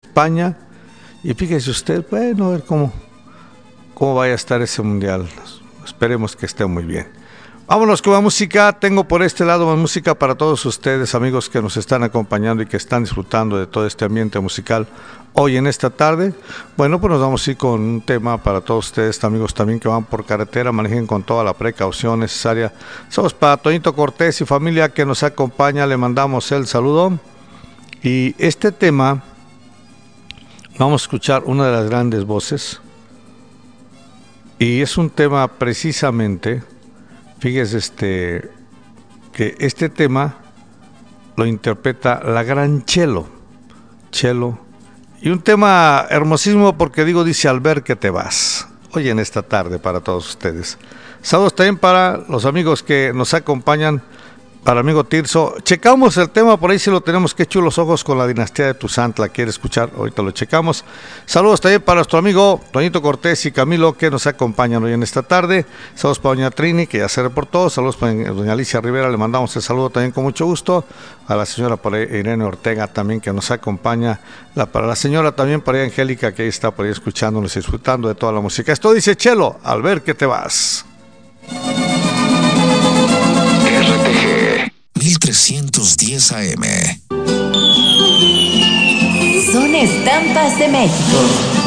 España. Y fíjese usted, bueno, a ver cómo vaya a estar ese mundial. Esperemos que esté muy bien. Vámonos con la música. Tengo por este lado más música para todos ustedes, amigos que nos están acompañando y que están disfrutando de todo este ambiente musical hoy en esta tarde. Bueno, pues nos vamos a ir con un tema para todos ustedes, amigos también que van por carretera. Manejen con toda la precaución necesaria. Somos para Toñito Cortés y familia que nos acompaña. Le mandamos el saludo. Y este tema, vamos a escuchar una de las grandes voces. Y es un tema precisamente... Fíjese que este tema lo interpreta la gran Chelo. Y un tema hermosísimo porque dice al ver que te vas. Hoy en esta tarde para todos ustedes. Saludos también para los amigos que nos acompañan. Para el amigo Tirso, checamos el tema por ahí si lo tenemos. Qué chulos ojos con la dinastía de Tuzantla. ¿Quiere escuchar? Ahorita lo checamos. Saludos también para nuestro amigo Toñito Cortés y Camilo que nos acompañan hoy en esta tarde. Saludos para doña Trini que ya se reportó. Saludos para doña Alicia Rivera, le mandamos el saludo también con mucho gusto. A la señora por ahí, Irene Ortega también que nos acompaña. Para la señora también por ahí Angélica que ahí está por ahí escuchándonos y disfrutando de toda la música. Esto dice Chelo, al ver que te vas. RTG 1310 AM. Son estampas de México.